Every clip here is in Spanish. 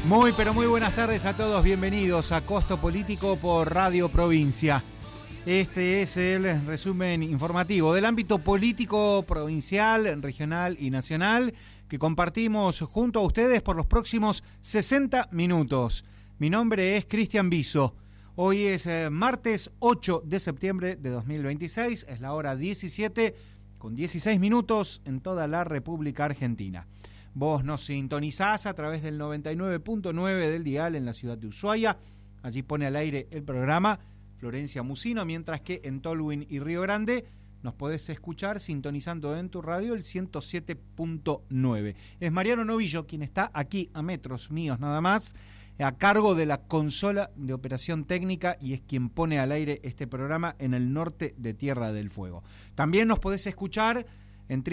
Muy, pero muy buenas tardes a todos. Bienvenidos a Costo Político por Radio Provincia. Este es el resumen informativo del ámbito político provincial, regional y nacional que compartimos junto a ustedes por los próximos 60 minutos. Mi nombre es Cristian Biso. Hoy es martes 8 de septiembre de 2026. Es la hora 17 con 16 minutos en toda la República Argentina. Vos nos sintonizás a través del 99.9 del dial en la ciudad de Ushuaia. Allí pone al aire el programa Florencia Musino, mientras que en Tolwyn y Río Grande nos podés escuchar sintonizando en tu radio el 107.9. Es Mariano Novillo quien está aquí a metros míos nada más, a cargo de la consola de operación técnica y es quien pone al aire este programa en el norte de Tierra del Fuego. También nos podés escuchar en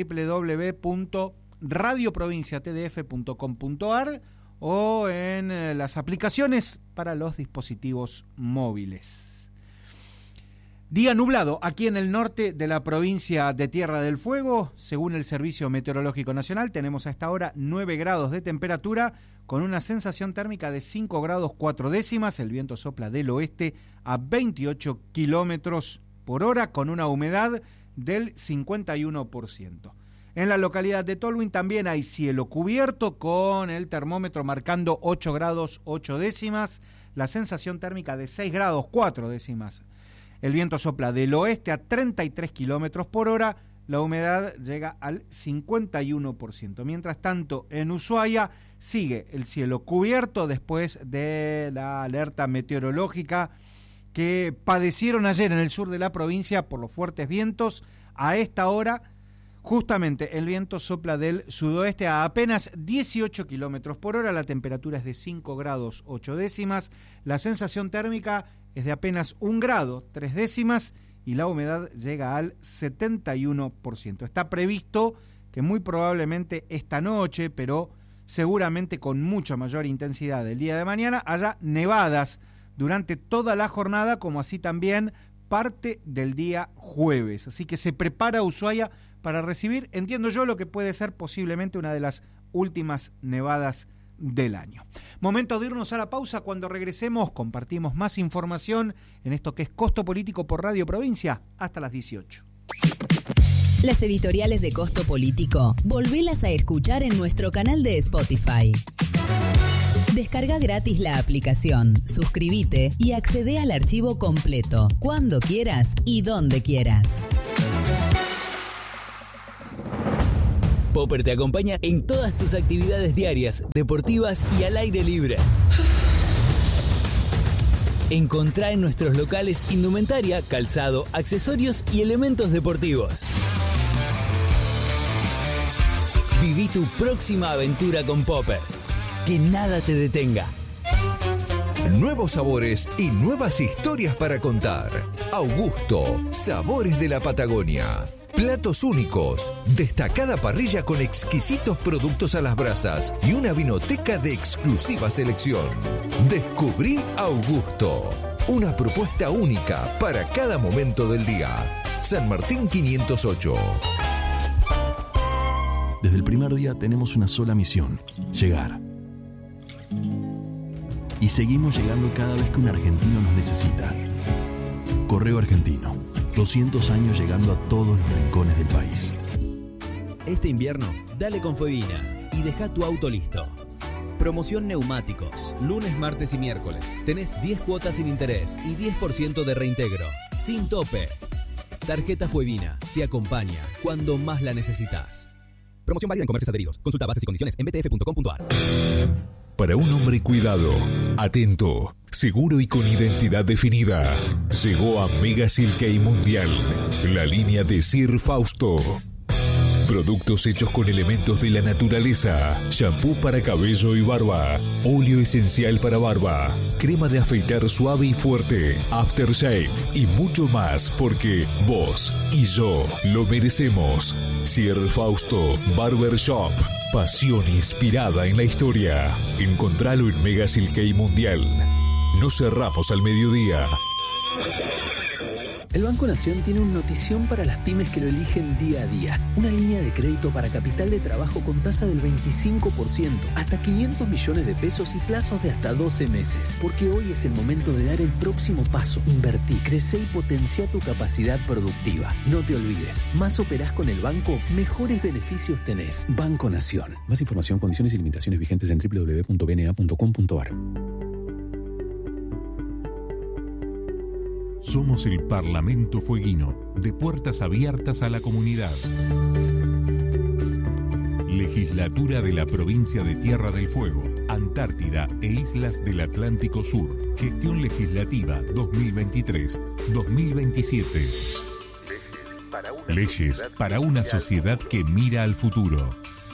www.radioprovinciatdf.com.ar o en las aplicaciones para los dispositivos móviles. Día nublado aquí en el norte de la provincia de Tierra del Fuego. Según el Servicio Meteorológico Nacional, tenemos a esta hora 9 grados de temperatura con una sensación térmica de 5 grados 4 décimas. El viento sopla del oeste a 28 kilómetros por hora con una humedad del 51%. En la localidad de Tolwyn también hay cielo cubierto con el termómetro marcando 8 grados 8 décimas. La sensación térmica de 6 grados 4 décimas. El viento sopla del oeste a 33 kilómetros por hora, la humedad llega al 51%. Mientras tanto, en Ushuaia sigue el cielo cubierto después de la alerta meteorológica que padecieron ayer en el sur de la provincia por los fuertes vientos. A esta hora, justamente el viento sopla del sudoeste a apenas 18 kilómetros por hora, la temperatura es de 5 grados 8 décimas, la sensación térmica es de apenas 1 grado 3 décimas y la humedad llega al 71%. Está previsto que muy probablemente esta noche, pero seguramente con mucha mayor intensidad el día de mañana, haya nevadas durante toda la jornada, como así también parte del día jueves. Así que se prepara Ushuaia para recibir, entiendo yo, lo que puede ser posiblemente una de las últimas nevadas del año. Momento de irnos a la pausa. Cuando regresemos compartimos más información en esto que es Costo Político por Radio Provincia hasta las 18. Las editoriales de Costo Político, volvelas a escuchar en nuestro canal de Spotify. Descarga gratis la aplicación, suscríbete y accede al archivo completo, cuando quieras y donde quieras. Popper te acompaña en todas tus actividades diarias, deportivas y al aire libre. Encontrá en nuestros locales indumentaria, calzado, accesorios y elementos deportivos. Viví tu próxima aventura con Popper. Que nada te detenga. Nuevos sabores y nuevas historias para contar. Augusto, sabores de la Patagonia. Platos únicos, destacada parrilla con exquisitos productos a las brasas y una vinoteca de exclusiva selección. Descubrí Augusto, una propuesta única para cada momento del día. San Martín 508. Desde el primer día tenemos una sola misión: llegar. Y seguimos llegando cada vez que un argentino nos necesita. Correo Argentino, 200 años llegando a todos los rincones del país. Este invierno, dale con Fuevina y deja tu auto listo. Promoción neumáticos, lunes, martes y miércoles. Tenés 10 cuotas sin interés y 10% de reintegro, sin tope. Tarjeta Fuevina te acompaña cuando más la necesitas. Promoción válida en comercios adheridos. Consulta bases y condiciones en btf.com.ar. Para un hombre cuidado, atento, seguro y con identidad definida, llegó a Mega Silkei Mundial, la línea de Sir Fausto. Productos hechos con elementos de la naturaleza, shampoo para cabello y barba, óleo esencial para barba, crema de afeitar suave y fuerte, aftershave y mucho más, porque vos y yo lo merecemos. Sir Fausto Barber Shop, pasión inspirada en la historia. Encontralo en Mega Silkei Mundial. No cerramos al mediodía. El Banco Nación tiene una notición para las pymes que lo eligen día a día. Una línea de crédito para capital de trabajo con tasa del 25%, hasta 500 millones de pesos y plazos de hasta 12 meses. Porque hoy es el momento de dar el próximo paso. Invertí, crece y potencia tu capacidad productiva. No te olvides, más operás con el banco, mejores beneficios tenés. Banco Nación. Más información, condiciones y limitaciones vigentes en www.bna.com.ar. Somos el Parlamento Fueguino, de puertas abiertas a la comunidad. Legislatura de la Provincia de Tierra del Fuego, Antártida e Islas del Atlántico Sur. Gestión Legislativa 2023-2027. Leyes para una sociedad que mira al futuro.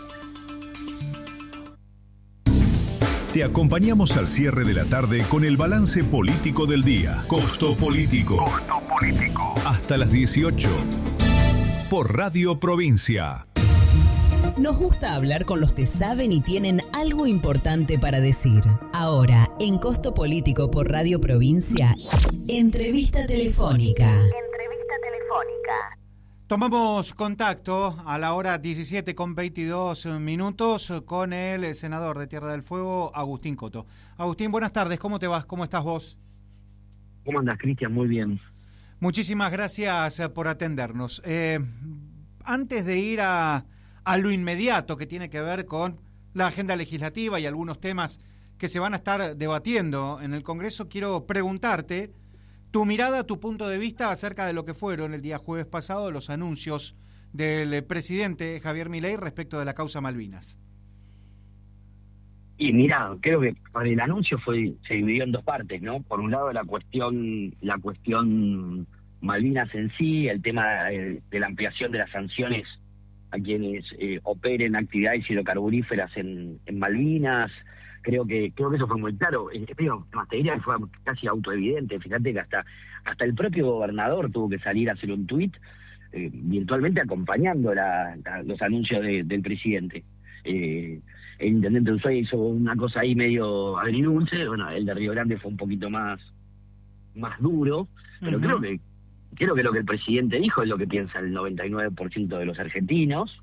Te acompañamos al cierre de la tarde con el balance político del día. Costo Político. Hasta las 18. Por Radio Provincia. Nos gusta hablar con los que saben y tienen algo importante para decir. Ahora, en Costo Político por Radio Provincia, entrevista telefónica. Tomamos contacto a la hora 17:22 con el senador de Tierra del Fuego, Agustín Coto. Agustín, buenas tardes, ¿cómo te vas? ¿Cómo estás vos? ¿Cómo andas, Cristian? Muy bien. Muchísimas gracias por atendernos. Antes de ir a lo inmediato que tiene que ver con la agenda legislativa y algunos temas que se van a estar debatiendo en el Congreso, quiero preguntarte tu mirada, tu punto de vista acerca de lo que fueron el día jueves pasado los anuncios del presidente Javier Milei respecto de la causa Malvinas. Y mira, creo que el anuncio se dividió en dos partes, ¿no? Por un lado la cuestión Malvinas en sí, el tema de la ampliación de las sanciones a quienes operen actividades hidrocarburíferas en Malvinas. Creo que eso fue muy claro. Más te diría que fue casi autoevidente. Fíjate que hasta el propio gobernador tuvo que salir a hacer un tuit virtualmente acompañando los anuncios del presidente. El intendente de Ushuaia hizo una cosa ahí medio agridulce. Bueno, el de Río Grande fue un poquito más duro, pero creo que lo que el presidente dijo es lo que piensa el 99% de los argentinos.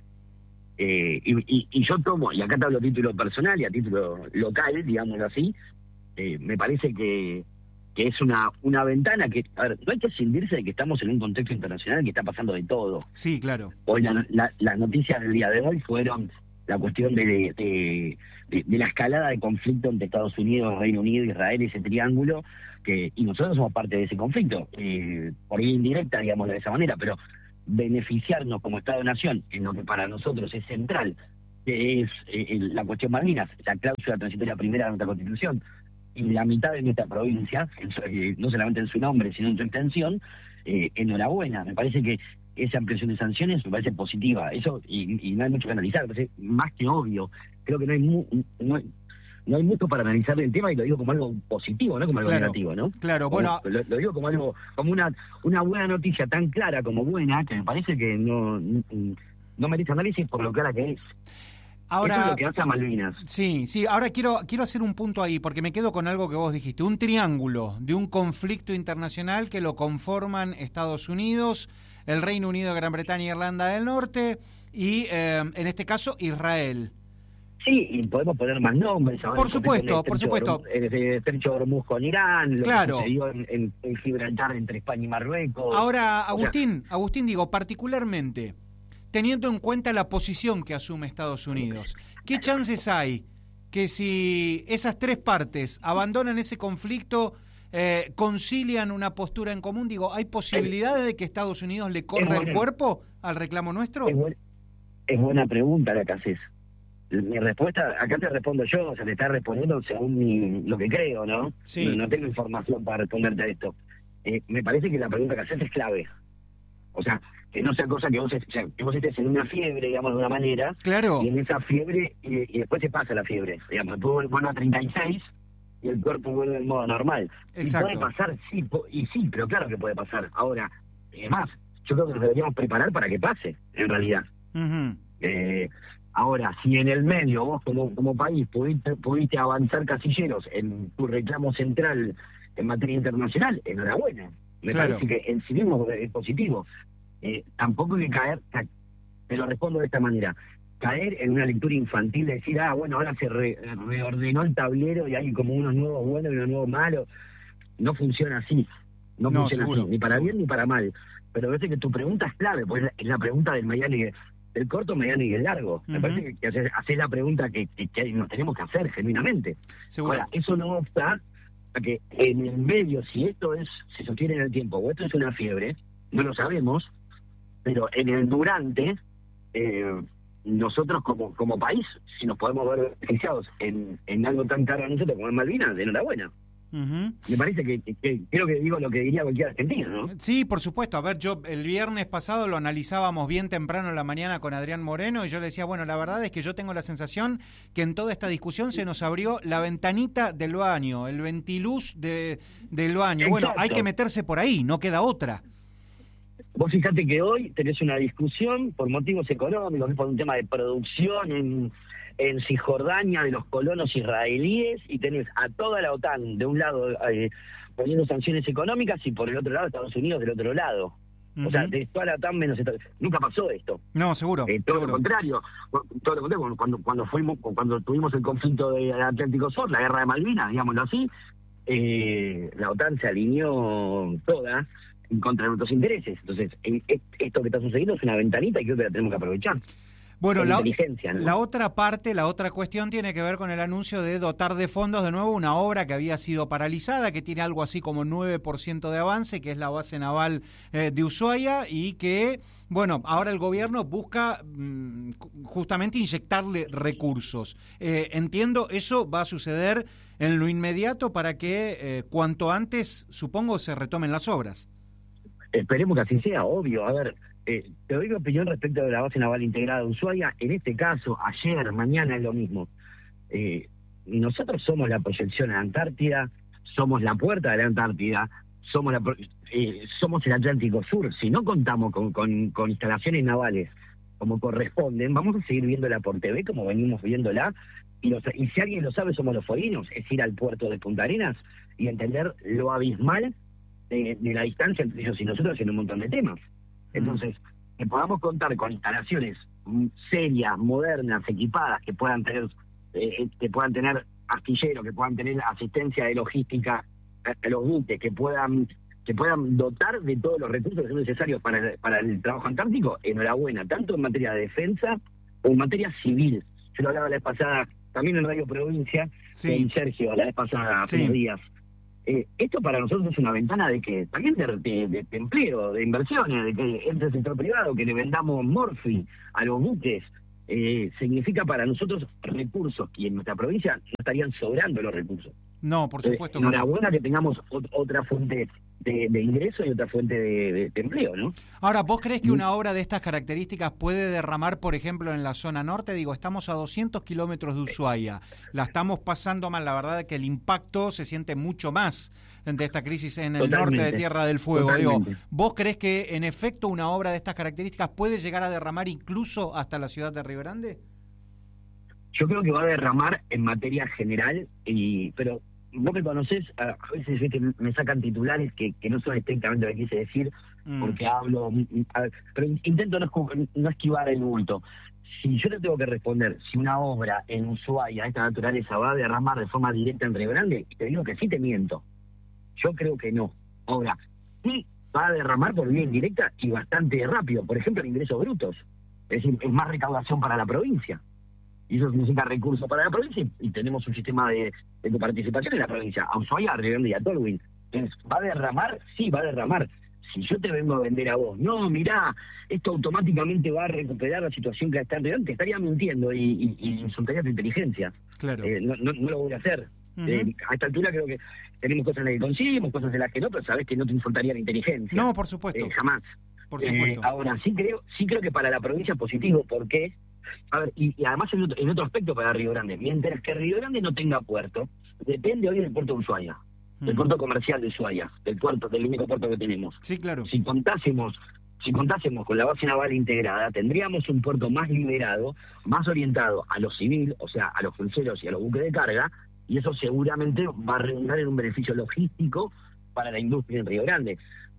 Y yo tomo, y acá te hablo a título personal y a título local, digámoslo así, me parece que es una ventana que, a ver, no hay que escindirse de que estamos en un contexto internacional que está pasando de todo. Sí, claro. Hoy las noticias del día de hoy fueron la cuestión de la escalada de conflicto entre Estados Unidos, Reino Unido, Israel, ese triángulo, y nosotros somos parte de ese conflicto, por vía indirecta, digámoslo de esa manera, pero beneficiarnos como Estado-Nación en lo que para nosotros es central, que es la cuestión Malvinas, la cláusula transitoria primera de nuestra Constitución, y la mitad de nuestra provincia, no solamente en su nombre, sino en su extensión, enhorabuena. Me parece que esa ampliación de sanciones me parece positiva, eso, y no hay mucho que analizar, me parece más que obvio. Creo que no hay mucho para analizar el tema, y lo digo como algo positivo, no como algo negativo, ¿no? Claro, bueno. Lo digo como algo, como una buena noticia tan clara como buena, que me parece que no merece análisis por lo clara que es. Ahora, eso es lo que hace a Malvinas. Sí, ahora quiero hacer un punto ahí, porque me quedo con algo que vos dijiste, un triángulo de un conflicto internacional que lo conforman Estados Unidos, el Reino Unido, Gran Bretaña, Irlanda del Norte, y en este caso Israel. Sí, y podemos poner más nombres. Por supuesto. El estrecho de Hormuz con Irán, lo claro. que sucedió en Gibraltar entre España y Marruecos. Ahora, Agustín, digo, particularmente, teniendo en cuenta la posición que asume Estados Unidos, ¿qué chances hay que si esas tres partes abandonan ese conflicto, concilian una postura en común? Digo, ¿hay posibilidades de que Estados Unidos le corra el cuerpo al reclamo nuestro? Es buena pregunta la que haces. Mi respuesta, acá te respondo yo, o sea, te está respondiendo según lo que creo, ¿no? Sí. No tengo información para responderte a esto. Me parece que la pregunta que haces es clave. O sea, que no sea cosa que vos estés en una fiebre, digamos, de una manera. Claro. Y en esa fiebre, y después se pasa la fiebre. Digamos, después vuelve a 36 y el cuerpo vuelve en modo normal. Exacto. Y puede pasar, sí, pero claro que puede pasar. Ahora, además, yo creo que nos deberíamos preparar para que pase, en realidad. Uh-huh. Ahora, si en el medio vos como país pudiste avanzar casilleros en tu reclamo central en materia internacional, enhorabuena. Me Claro. parece que en sí mismo es positivo. Tampoco hay que caer, te lo respondo de esta manera, caer en una lectura infantil de decir, bueno, ahora se reordenó el tablero y hay como unos nuevos buenos y unos nuevos malos. No funciona así. No funciona seguro, así, ni para seguro. bien ni para mal. Pero me parece que tu pregunta es clave, pues es la pregunta del mediano y del corto, mediano y del largo. Me parece que haces la pregunta que nos tenemos que hacer genuinamente. Seguro. Ahora, eso no obsta a que en el medio, si esto se sostiene en el tiempo o esto es una fiebre, no lo sabemos, pero en el durante, nosotros como país, si nos podemos ver beneficiados en algo tan caro a nosotros como en Malvinas, enhorabuena. Me parece que creo que digo lo que diría cualquier argentino, ¿no? Sí, por supuesto. A ver, yo el viernes pasado lo analizábamos bien temprano en la mañana con Adrián Moreno y yo le decía, bueno, la verdad es que yo tengo la sensación que en toda esta discusión se nos abrió la ventanita del baño, el ventiluz del baño. Bueno, Exacto. hay que meterse por ahí, no queda otra. Vos fíjate que hoy tenés una discusión por motivos económicos, por un tema de producción en Cisjordania de los colonos israelíes, y tenés a toda la OTAN de un lado poniendo sanciones económicas y por el otro lado Estados Unidos del otro lado. O sea, de toda la OTAN menos nunca pasó esto. No, seguro. Todo lo contrario. Cuando tuvimos el conflicto del Atlántico Sur, la guerra de Malvinas, digámoslo así, la OTAN se alineó toda en contra de nuestros intereses. Entonces, esto que está sucediendo es una ventanita y creo que la tenemos que aprovechar. Bueno, la inteligencia, ¿no? La otra parte, la otra cuestión tiene que ver con el anuncio de dotar de fondos de nuevo una obra que había sido paralizada, que tiene algo así como 9% de avance, que es la base naval de Ushuaia, y que, bueno, ahora el gobierno busca justamente inyectarle recursos. Entiendo, eso va a suceder en lo inmediato para que cuanto antes, supongo, se retomen las obras. Esperemos que así sea, obvio. A ver, te doy mi opinión respecto de la base naval integrada de Ushuaia. En este caso, ayer, mañana es lo mismo. Nosotros somos la proyección a la Antártida, somos la puerta de la Antártida, somos el Atlántico Sur. Si no contamos con instalaciones navales como corresponden, vamos a seguir viéndola por TV como venimos viéndola. Y si alguien lo sabe, somos los fueguinos. Es ir al puerto de Punta Arenas y entender lo abismal de la distancia entre ellos y nosotros en un montón de temas. Entonces, que podamos contar con instalaciones serias, modernas, equipadas, que puedan tener astilleros, que puedan tener asistencia de logística a los buques, que puedan dotar de todos los recursos que son necesarios para el trabajo antártico, enhorabuena, tanto en materia de defensa como en materia civil. Yo lo hablaba la vez pasada, también en Radio Provincia, con Sergio, la vez pasada, hace unos días. Esto para nosotros es una ventana de que también de empleo, de inversiones, de que entre el sector privado, que le vendamos morfi a los buques, significa para nosotros recursos, y en nuestra provincia no estarían sobrando los recursos. No, por supuesto. Enhorabuena que tengamos otra fuente de ingreso y otra fuente de empleo, ¿no? Ahora, ¿vos crees que una obra de estas características puede derramar, por ejemplo, en la zona norte? Digo, estamos a 200 kilómetros de Ushuaia, la estamos pasando mal, la verdad es que el impacto se siente mucho más de esta crisis en el norte de Tierra del Fuego. Digo, ¿vos crees que en efecto una obra de estas características puede llegar a derramar incluso hasta la ciudad de Río Grande? Yo creo que va a derramar en materia general, pero vos me conocés, a veces me sacan titulares que no son estrictamente lo que quise decir, porque hablo, pero intento no esquivar el bulto. Si yo te tengo que responder si una obra en Ushuaia de esta naturaleza va a derramar de forma directa en Río Grande, te digo que sí, te miento. Yo creo que no. Ahora, sí va a derramar por vía indirecta y bastante rápido. Por ejemplo, en ingresos brutos. Es decir, es más recaudación para la provincia. Y eso significa recursos para la provincia y tenemos un sistema de participación en la provincia. A Ushuaia, a Río Grande y a Tolwyn. Entonces, ¿va a derramar? Sí, va a derramar. Si yo te vengo a vender a vos, no, mirá, esto automáticamente va a recuperar la situación que está en Río Grande, te estaría mintiendo y insultaría tu inteligencia. Claro. No lo voy a hacer. A esta altura creo que tenemos cosas en las que coincidimos, cosas en las que no, pero sabés que no te insultaría la inteligencia. No, por supuesto. Jamás. Por supuesto. Ahora, sí creo que para la provincia es positivo, porque, a ver, y además en otro aspecto para Río Grande, mientras que Río Grande no tenga puerto, depende hoy del puerto de Ushuaia, del puerto comercial de Ushuaia, del único puerto que tenemos. Sí, claro. Si contásemos con la base naval integrada, tendríamos un puerto más liberado, más orientado a lo civil, o sea, a los cruceros y a los buques de carga, y eso seguramente va a redundar en un beneficio logístico para la industria en Río Grande.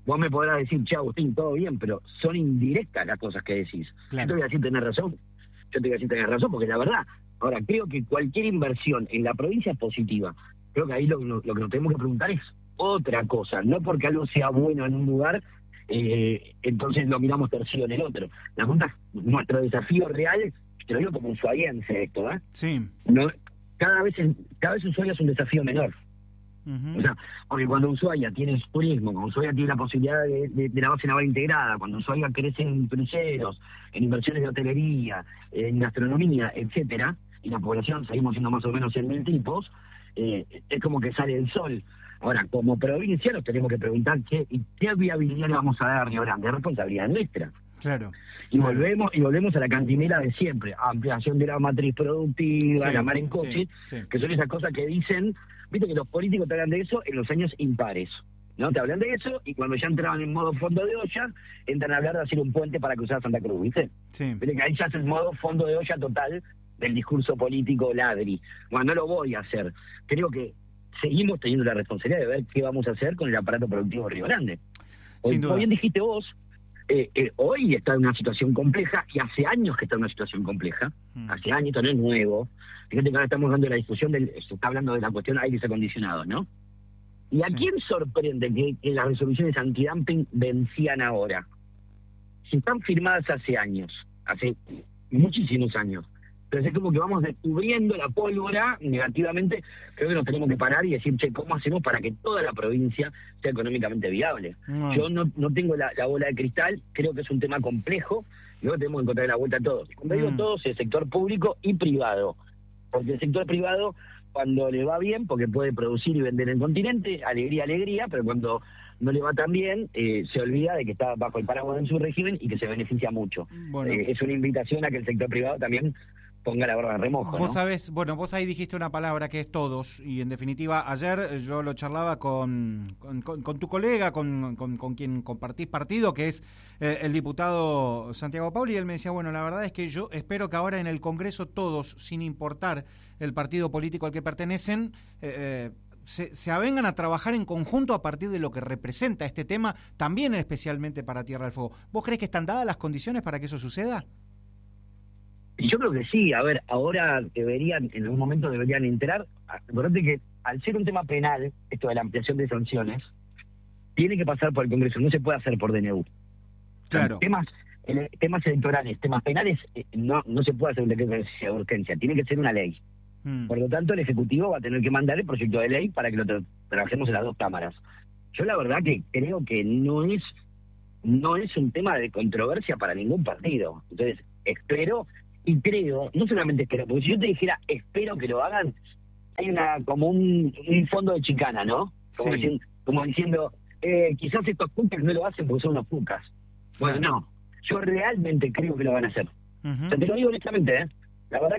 vos me podrás decir, che, Agustín, todo bien, pero son indirectas las cosas que decís. Claro. Yo te voy a decir tenés razón. Yo te voy a decir tenés razón, porque la verdad, ahora, creo que cualquier inversión en la provincia es positiva. Creo que ahí lo que nos tenemos que preguntar es otra cosa, no porque algo sea bueno en un lugar, entonces lo miramos terciado en el otro. La pregunta, nuestro desafío real, te lo digo como ushuaiense esto, ¿eh? Sí. No, cada vez Ushuaia es un desafío menor. O sea, porque cuando Ushuaia tiene turismo, cuando Ushuaia tiene la posibilidad de la base naval integrada, cuando Ushuaia crece en cruceros, en inversiones de hotelería, en gastronomía, etcétera, y la población seguimos siendo más o menos 100.000 tipos, es como que sale el sol. Ahora, como provincia nos tenemos que preguntar qué viabilidad le vamos a dar a Río Grande, es responsabilidad nuestra. Claro. Y volvemos a la cantinela de siempre, ampliación de la matriz productiva, Sí, la mar en coche, que son esas cosas que dicen, viste que los políticos te hablan de eso en los años impares, ¿no? Te hablan de eso y cuando ya entraban en modo fondo de olla, entran a hablar de hacer un puente para cruzar Santa Cruz, ¿viste? Sí. Viste que ahí ya es el modo fondo de olla total del discurso político ladri. Bueno, no lo voy a hacer. Creo que seguimos teniendo la responsabilidad de ver qué vamos a hacer con el aparato productivo de Río Grande. Sin duda. Como bien dijiste vos, hoy está en una situación compleja y hace años que está en una situación compleja. Hace años, esto no es nuevo. Fíjate que ahora estamos dando la discusión, se está hablando de la cuestión aires acondicionados, ¿no? ¿Y a quién sorprende que las resoluciones antidumping vencían ahora? Si están firmadas hace años, hace muchísimos años. Entonces es como que vamos descubriendo la pólvora negativamente. Creo que nos tenemos que parar y decir, che, ¿cómo hacemos para que toda la provincia sea económicamente viable? Yo no tengo la bola de cristal, creo que es un tema complejo, y luego tenemos que encontrar la vuelta a todos. Cuando digo todos, es sector público y privado. Porque el sector privado, cuando le va bien, porque puede producir y vender en el continente, alegría, pero cuando no le va tan bien, se olvida de que está bajo el paraguas en su régimen y que se beneficia mucho. Bueno. Es una invitación a que el sector privado también ponga la barba en remojo. Vos sabés, bueno, vos ahí dijiste una palabra que es todos, y en definitiva, ayer yo lo charlaba con tu colega, con quien compartís partido, que es el diputado Santiago Pauli, y él me decía, bueno, la verdad es que yo espero que ahora en el Congreso todos, sin importar el partido político al que pertenecen, se avengan a trabajar en conjunto a partir de lo que representa este tema, también especialmente para Tierra del Fuego. ¿Vos creés que están dadas las condiciones para que eso suceda? Yo creo que sí. A ver, ahora en algún momento deberían enterar. Acordate que al ser un tema penal, esto de la ampliación de sanciones, tiene que pasar por el Congreso, no se puede hacer por DNU. Claro. Temas electorales, temas penales, no se puede hacer un decreto de urgencia, tiene que ser una ley. Por lo tanto, el Ejecutivo va a tener que mandar el proyecto de ley para que lo trabajemos en las dos cámaras. Yo la verdad que creo que no es un tema de controversia para ningún partido. Entonces, espero y creo, no solamente espero, porque si yo te dijera espero que lo hagan, hay como un fondo de chicana, ¿no? Como diciendo, quizás estos pucas no lo hacen porque son unos pucas. Bueno, no, yo realmente creo que lo van a hacer. O sea, te lo digo honestamente, ¿eh? La verdad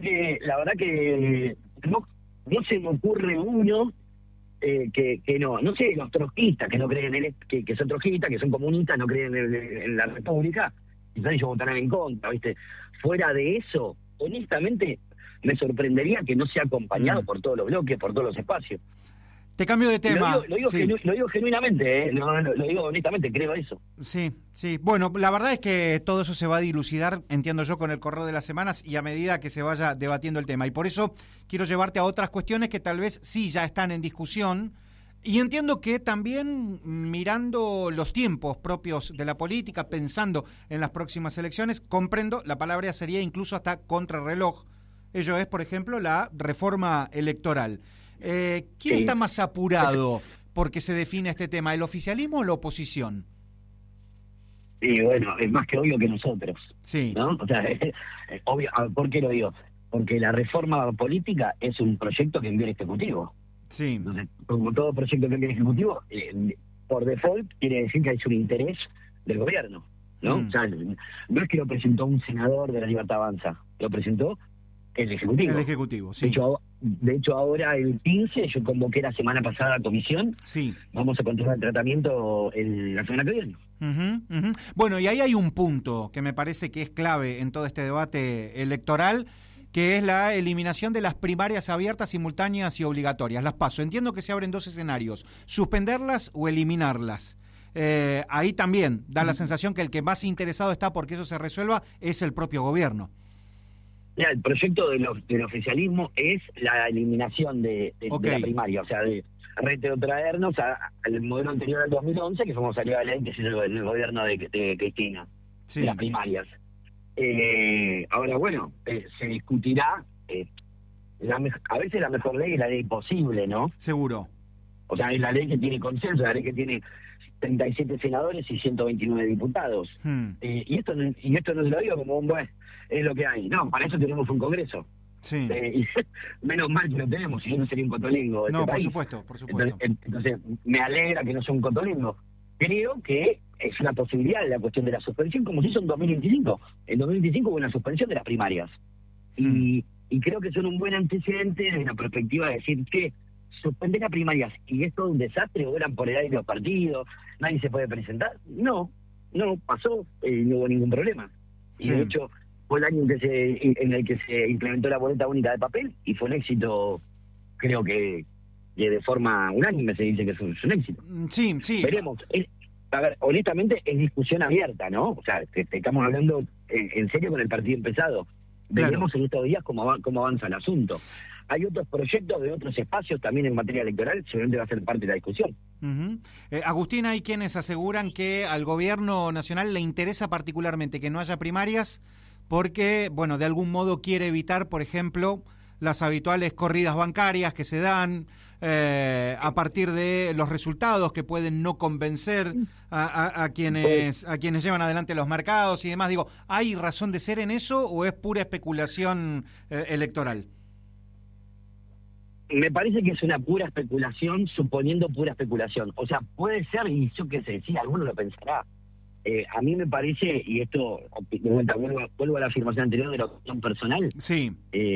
que no se me ocurre uno que no sé, los trotskistas que no creen que son trotskistas, que son comunistas, no creen en la República, quizás ellos votarán en contra, ¿viste? Fuera de eso, honestamente, me sorprendería que no sea acompañado por todos los bloques, por todos los espacios. Te cambio de tema. Lo digo genuinamente, lo digo honestamente, creo eso. Sí. Bueno, la verdad es que todo eso se va a dilucidar, entiendo yo, con el correr de las semanas y a medida que se vaya debatiendo el tema. Y por eso quiero llevarte a otras cuestiones que tal vez sí ya están en discusión. Y entiendo que también mirando los tiempos propios de la política, pensando en las próximas elecciones, comprendo, la palabra sería incluso hasta contrarreloj. Ello es, por ejemplo, la reforma electoral. ¿Quién está más apurado porque se define este tema, el oficialismo o la oposición? Sí, bueno, es más que obvio que nosotros. Sí. ¿No? O sea, es obvio. ¿Por qué lo digo? Porque la reforma política es un proyecto que envía el Ejecutivo. Sí. Entonces, como todo proyecto que envía el Ejecutivo, por default quiere decir que hay un interés del gobierno, ¿no? O sea, no es que lo presentó un senador de la Libertad Avanza, lo presentó el Ejecutivo. El Ejecutivo, sí. De hecho, ahora el 15, yo convoqué la semana pasada a comisión. Sí. Vamos a continuar el tratamiento la semana que viene. Bueno, y ahí hay un punto que me parece que es clave en todo este debate electoral, que es la eliminación de las primarias abiertas, simultáneas y obligatorias, las PASO. Entiendo que se abren dos escenarios, suspenderlas o eliminarlas. ahí también da la sensación que el que más interesado está porque eso se resuelva es el propio gobierno. Mira, el proyecto del oficialismo es la eliminación de la primaria, o sea, de retrotraernos al modelo anterior al 2011, que fuimos salido adelante, que es el gobierno de Cristina, de las primarias. Ahora, bueno, se discutirá, a veces la mejor ley es la ley posible, ¿no? Seguro. O sea, es la ley que tiene consenso, la ley que tiene 37 senadores y 129 diputados. Y esto no se lo digo como bueno, es lo que hay. No, para eso tenemos un Congreso. Sí. Y menos mal que lo tenemos, si no sería un cotolingo. No, por supuesto. Entonces, me alegra que no sea un cotolingo. Creo que es una posibilidad la cuestión de la suspensión, como se hizo en 2025. En 2025 hubo una suspensión de las primarias. Y creo que son un buen antecedente desde la perspectiva de decir que suspender las primarias y es todo un desastre, o eran por edad de los partidos, nadie se puede presentar. No pasó, no hubo ningún problema. Y de hecho, fue el año en el que se implementó la boleta única de papel y fue un éxito, creo que de forma unánime se dice que es un éxito. Sí. Veremos. A ver, honestamente es discusión abierta, ¿no? O sea, estamos hablando en serio con el partido empezado. Veremos en estos días cómo avanza el asunto. Hay otros proyectos de otros espacios también en materia electoral, seguramente va a ser parte de la discusión. Agustín, hay quienes aseguran que al gobierno nacional le interesa particularmente que no haya primarias porque, bueno, de algún modo quiere evitar, por ejemplo, las habituales corridas bancarias que se dan a partir de los resultados que pueden no convencer a quienes llevan adelante los mercados y demás. Digo, ¿hay razón de ser en eso o es pura especulación electoral? Me parece que es una pura especulación, suponiendo pura especulación. O sea, puede ser, y yo qué sé, sí, alguno lo pensará. A mí me parece, y esto, de vuelta, vuelvo a la afirmación anterior de la opinión personal. Sí.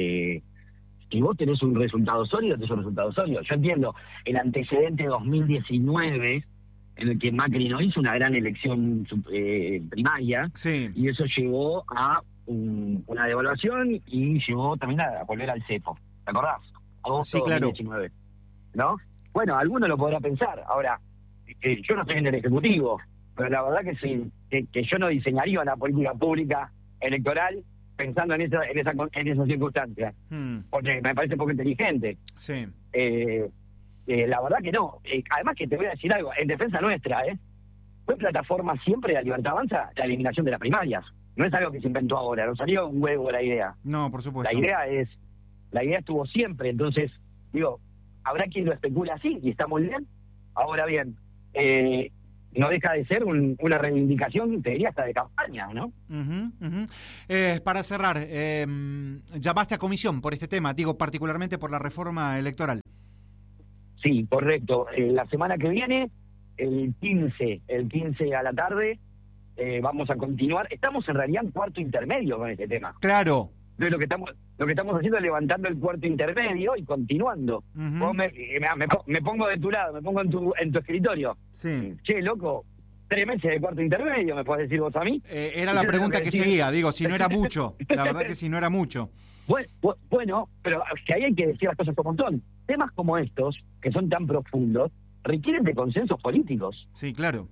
Si vos tenés un resultado sólido, tenés un resultado sólido. Yo entiendo el antecedente 2019, en el que Macri no hizo una gran elección primaria, y eso llevó a una devaluación y llevó también a volver al cepo. ¿Te acordás? Agosto, sí, claro. 2019, ¿no? Bueno, alguno lo podrá pensar. Ahora, yo no estoy en el Ejecutivo, pero la verdad que sí, que yo no diseñaría una política pública electoral pensando en esas circunstancias, porque me parece poco inteligente. Sí. La verdad que no. Además que te voy a decir algo, en defensa nuestra, fue plataforma siempre de la Libertad Avanza la eliminación de las primarias. No es algo que se inventó ahora, no salió un huevo la idea. No, por supuesto. La idea estuvo siempre, entonces, digo, habrá quien lo especula así y está muy bien. Ahora bien, no deja de ser una reivindicación, te diría, hasta de campaña, ¿no? Para cerrar, llamaste a comisión por este tema, digo, particularmente por la reforma electoral. Sí, correcto. La semana que viene, el 15 a la tarde, vamos a continuar. Estamos en realidad en cuarto intermedio con este tema. Claro. Entonces lo que estamos haciendo es levantando el cuarto intermedio y continuando. Vos me pongo de tu lado, me pongo en tu escritorio. Sí. Che, loco, 3 meses de cuarto intermedio, ¿me podés decir vos a mí? Era la pregunta que seguía, digo, si no era mucho. La verdad que si no era mucho. Bueno, pero es que ahí hay que decir las cosas como son. Temas como estos, que son tan profundos, requieren de consensos políticos. Sí, claro.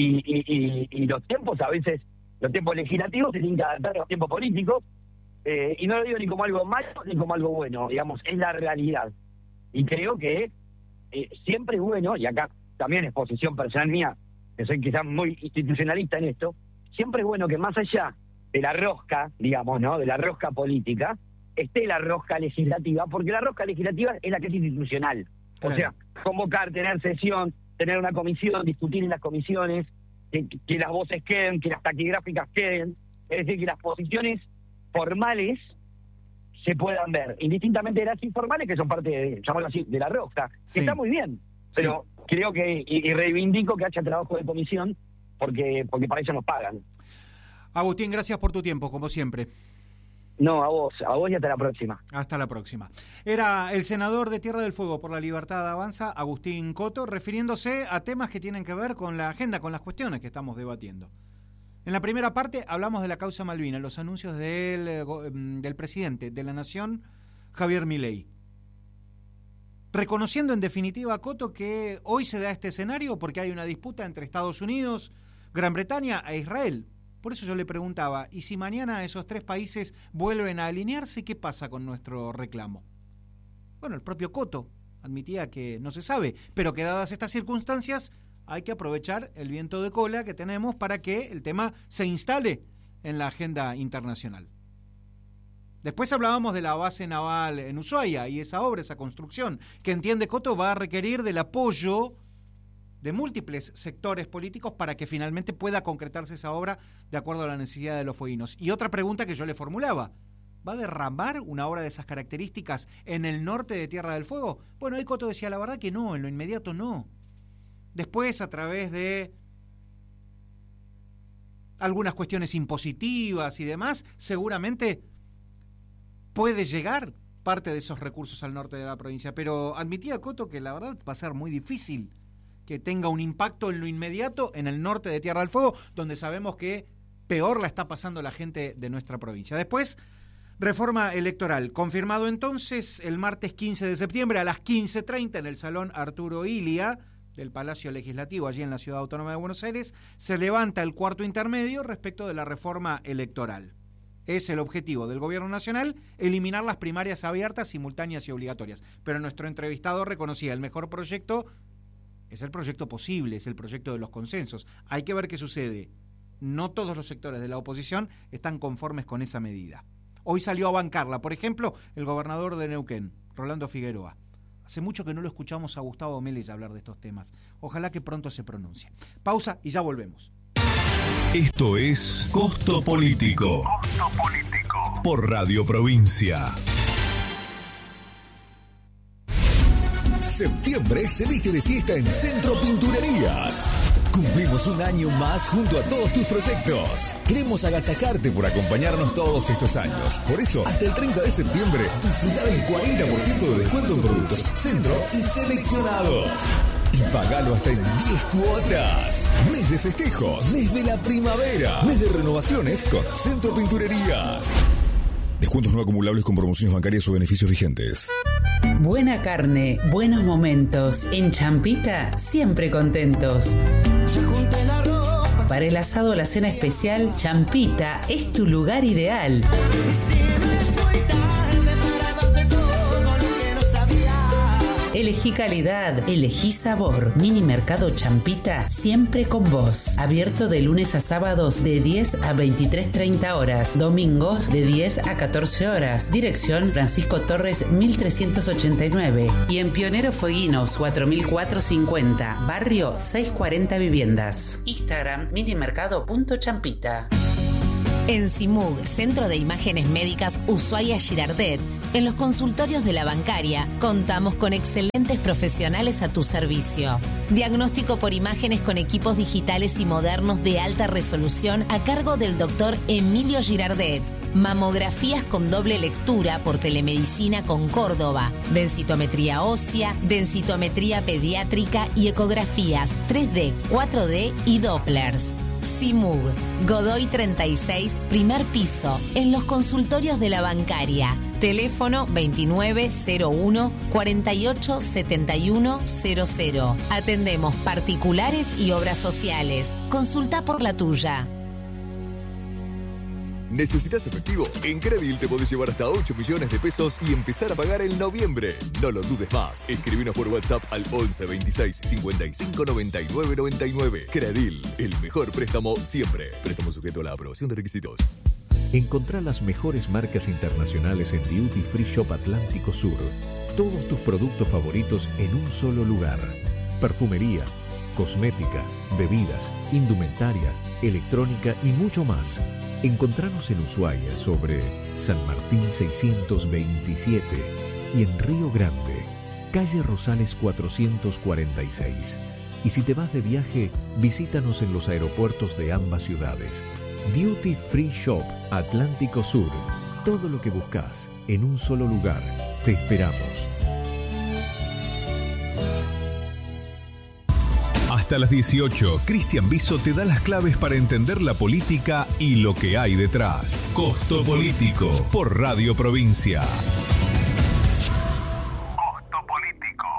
Y los tiempos, a veces, los tiempos legislativos se tienen que adaptar a los tiempos políticos. Y no lo digo ni como algo malo ni como algo bueno, digamos, es la realidad. Y creo que siempre es bueno, y acá también es posición personal mía, que soy quizás muy institucionalista en esto, siempre es bueno que más allá de la rosca, digamos, ¿no?, de la rosca política, esté la rosca legislativa, porque la rosca legislativa es la que es institucional. Claro. O sea, convocar, tener sesión, tener una comisión, discutir en las comisiones, que las voces queden, que las taquigráficas queden, es decir, que las posiciones formales se puedan ver, indistintamente de las informales, que son parte de, llamarlo así, de la rosca, que está muy bien, pero creo que, y reivindico que haya trabajo de comisión, porque para eso nos pagan. Agustín, gracias por tu tiempo, como siempre. No, a vos y hasta la próxima. Hasta la próxima. Era el senador de Tierra del Fuego por la Libertad Avanza, Agustín Coto, refiriéndose a temas que tienen que ver con la agenda, con las cuestiones que estamos debatiendo. En la primera parte hablamos de la causa Malvinas, los anuncios del presidente de la Nación, Javier Milei. reconociendo en definitiva, Coto, que hoy se da este escenario porque hay una disputa entre Estados Unidos, Gran Bretaña e Israel. Por eso yo le preguntaba, ¿y si mañana esos 3 países vuelven a alinearse, qué pasa con nuestro reclamo? Bueno, el propio Coto admitía que no se sabe, pero que dadas estas circunstancias hay que aprovechar el viento de cola que tenemos para que el tema se instale en la agenda internacional. Después hablábamos de la base naval en Ushuaia y esa obra, esa construcción, que entiende Coto va a requerir del apoyo de múltiples sectores políticos para que finalmente pueda concretarse esa obra de acuerdo a la necesidad de los fueguinos. Y otra pregunta que yo le formulaba, ¿va a derramar una obra de esas características en el norte de Tierra del Fuego? Bueno, ahí Coto decía, la verdad que no, en lo inmediato no. Después, a través de algunas cuestiones impositivas y demás, seguramente puede llegar parte de esos recursos al norte de la provincia, pero admitía Coto que la verdad va a ser muy difícil que tenga un impacto en lo inmediato en el norte de Tierra del Fuego, donde sabemos que peor la está pasando la gente de nuestra provincia. Después, reforma electoral. Confirmado entonces el martes 15 de septiembre a las 15:30 en el Salón Arturo Illia del Palacio Legislativo, allí en la Ciudad Autónoma de Buenos Aires, se levanta el cuarto intermedio respecto de la reforma electoral. Es el objetivo del Gobierno Nacional eliminar las primarias abiertas, simultáneas y obligatorias. Pero nuestro entrevistado reconocía el mejor proyecto es el proyecto posible, es el proyecto de los consensos. Hay que ver qué sucede. No todos los sectores de la oposición están conformes con esa medida. Hoy salió a bancarla, por ejemplo, el gobernador de Neuquén, Rolando Figueroa. Hace mucho que no lo escuchamos a Gustavo Melella hablar de estos temas. Ojalá que pronto se pronuncie. Pausa y ya volvemos. Esto es Costo Político. Costo Político. Por Radio Provincia. Septiembre se viste de fiesta en Centro Pinturerías. Cumplimos un año más junto a todos tus proyectos. Queremos agasajarte por acompañarnos todos estos años. Por eso, hasta el 30 de septiembre, disfruta del 40% de descuento en productos Centro y seleccionados. Y pagalo hasta en 10 cuotas. Mes de festejos, mes de la primavera, mes de renovaciones con Centro Pinturerías. Descuentos no acumulables con promociones bancarias o beneficios vigentes. Buena carne, buenos momentos. En Champita, siempre contentos. Para el asado o la cena especial, Champita es tu lugar ideal. Elegí calidad, elegí sabor. Mini Mercado Champita, siempre con vos. Abierto de lunes a sábados de 10 a 23:30 horas. Domingos de 10 a 14 horas. Dirección Francisco Torres 1389. Y en Pionero Fueguinos 4450. Barrio 640 Viviendas. Instagram minimercado.champita. En CIMUG, Centro de Imágenes Médicas Ushuaia Girardet, en los consultorios de la bancaria, contamos con excelentes profesionales a tu servicio. Diagnóstico por imágenes con equipos digitales y modernos de alta resolución a cargo del doctor Emilio Girardet. Mamografías con doble lectura por telemedicina con Córdoba, densitometría ósea, densitometría pediátrica y ecografías 3D, 4D y Dopplers. CIMUG, Godoy 36, primer piso, en los consultorios de la bancaria. Teléfono 2901 48 71 00. Atendemos particulares y obras sociales. Consulta por la tuya. ¿Necesitas efectivo? En Credil te podés llevar hasta 8 millones de pesos y empezar a pagar en noviembre. No lo dudes más. Escribinos por WhatsApp al 11 26 55 99 99. Credil, el mejor préstamo siempre. Préstamo sujeto a la aprobación de requisitos. Encontrá las mejores marcas internacionales en Duty Free Shop Atlántico Sur. Todos tus productos favoritos en un solo lugar. Perfumería, cosmética, bebidas, indumentaria, electrónica y mucho más. Encontranos en Ushuaia sobre San Martín 627 y en Río Grande, calle Rosales 446. Y si te vas de viaje, visítanos en los aeropuertos de ambas ciudades. Duty Free Shop Atlántico Sur. Todo lo que buscas en un solo lugar. Te esperamos. Hasta las 18, Cristian Biso te da las claves para entender la política y lo que hay detrás. Costo Político, por Radio Provincia. Costo Político.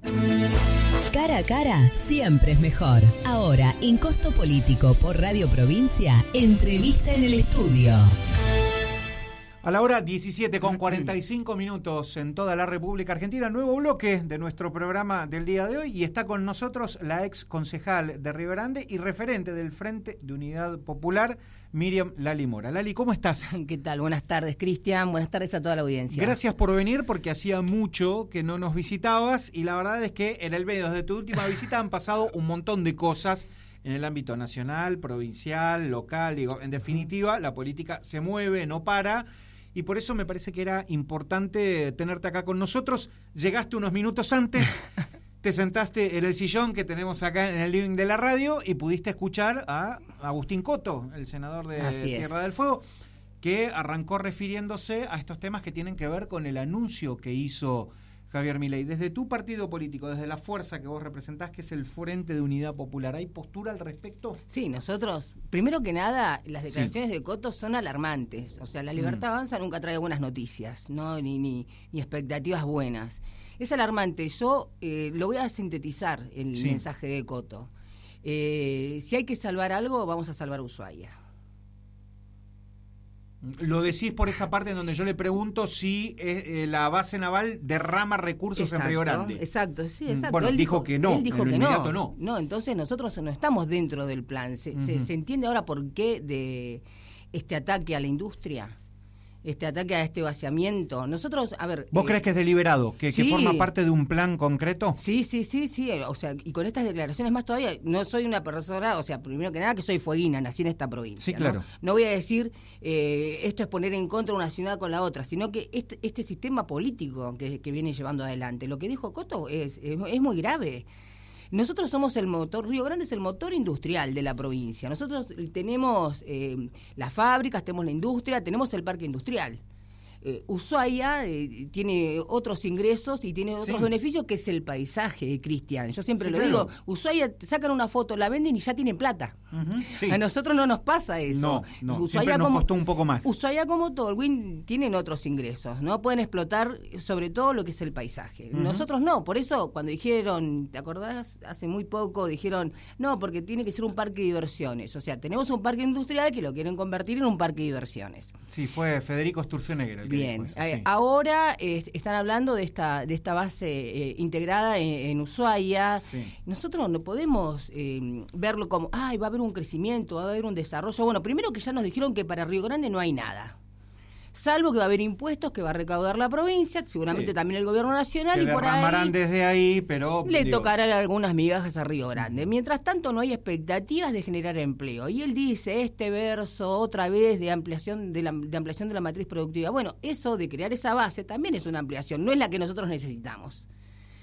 Cara a cara siempre es mejor. Ahora, en Costo Político por Radio Provincia, entrevista en el estudio. A la hora 17:45 en toda la República Argentina, nuevo bloque de nuestro programa del día de hoy, y está con nosotros la ex concejal de Río Grande y referente del Frente de Unidad Popular, Miriam Lali Mora. Lali, ¿cómo estás? ¿Qué tal? Buenas tardes, Cristian. Buenas tardes a toda la audiencia. Gracias por venir, porque hacía mucho que no nos visitabas y la verdad es que en el medio de tu última visita han pasado un montón de cosas en el ámbito nacional, provincial, local. Digo, en definitiva, la política se mueve, no para. Y por eso me parece que era importante tenerte acá con nosotros. Llegaste unos minutos antes, te sentaste en el sillón que tenemos acá en el living de la radio y pudiste escuchar a Agustín Coto, el senador de Tierra del Fuego, que arrancó refiriéndose a estos temas que tienen que ver con el anuncio que hizo Javier Milei. Desde tu partido político, desde la fuerza que vos representás, que es el Frente de Unidad Popular, ¿hay postura al respecto? Sí, nosotros, primero que nada, las declaraciones de Coto son alarmantes. O sea, la Libertad Avanza nunca trae buenas noticias, ¿no? Ni expectativas buenas. Es alarmante. Yo lo voy a sintetizar, el mensaje de Coto. Si hay que salvar algo, vamos a salvar Ushuaia. Lo decís por esa parte en donde yo le pregunto si la base naval derrama recursos en Río Grande. Exacto, sí, exacto. Bueno, él dijo que no, él dijo en lo que inmediato no. No, entonces nosotros no estamos dentro del plan. Se entiende ahora por qué de este ataque a la industria, este ataque a este vaciamiento. Nosotros, a ver... ¿Vos crees que es deliberado? ¿Que forma parte de un plan concreto? Sí. O sea, y con estas declaraciones más todavía, no soy una persona, o sea, primero que nada que soy fueguina, nací en esta provincia. Sí, claro. No voy a decir esto es poner en contra una ciudad con la otra, sino que este sistema político que viene llevando adelante, lo que dijo Coto es muy grave. Nosotros somos el motor, Río Grande es el motor industrial de la provincia. Nosotros tenemos las fábricas, tenemos la industria, tenemos el parque industrial. Ushuaia tiene otros ingresos y tiene otros beneficios, que es el paisaje, Cristian. Yo siempre digo, Ushuaia sacan una foto, la venden y ya tienen plata. A nosotros no nos pasa eso. No, Ushuaia siempre nos costó un poco más. Ushuaia, como todo el WIN, tienen otros ingresos, ¿no? Pueden explotar sobre todo lo que es el paisaje. Nosotros no, por eso cuando dijeron, ¿te acordás? Hace muy poco dijeron, no, porque tiene que ser un parque de diversiones. O sea, tenemos un parque industrial que lo quieren convertir en un parque de diversiones. Sí, fue Federico Sturzenegger. Bien, ahora están hablando de esta base integrada en Ushuaia. Nosotros no podemos verlo como, va a haber un crecimiento, va a haber un desarrollo. Bueno, primero que ya nos dijeron que para Río Grande no hay nada. Salvo que va a haber impuestos que va a recaudar la provincia, seguramente también el gobierno nacional, que y por ahí desde ahí, pero le tocarán algunas migajas a Río Grande. Mientras tanto, no hay expectativas de generar empleo. Y él dice este verso otra vez de ampliación de la matriz productiva. Bueno, eso de crear esa base también es una ampliación, no es la que nosotros necesitamos.